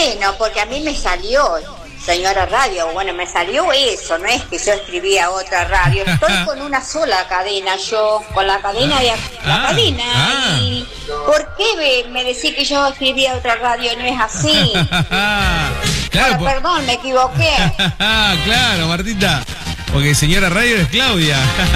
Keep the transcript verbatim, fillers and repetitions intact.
Bueno, porque a mí me salió Señora Radio, bueno, me salió eso, no es que yo escribía otra radio, estoy con una sola cadena yo, con la cadena de la ah, cadena, ah. y ¿por qué me, me decís que yo escribía otra radio? No es así. Claro, bueno, por... perdón, me equivoqué. Claro, Martita, porque Señora Radio es Claudia.